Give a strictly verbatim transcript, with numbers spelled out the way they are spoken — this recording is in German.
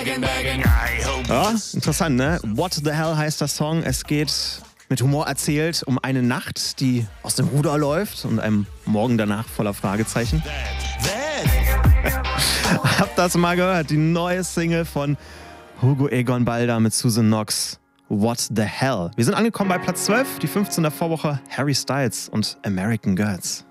Ja, interessant, ne? What the Hell heißt der Song. Es geht, mit Humor erzählt, um eine Nacht, die aus dem Ruder läuft und einem Morgen danach voller Fragezeichen. Habt das mal gehört? Die neue Single von Hugo Egon Balder mit Susan Knox. What the Hell. Wir sind angekommen bei Platz zwölf, die fünfzehn der Vorwoche, Harry Styles und American Girls.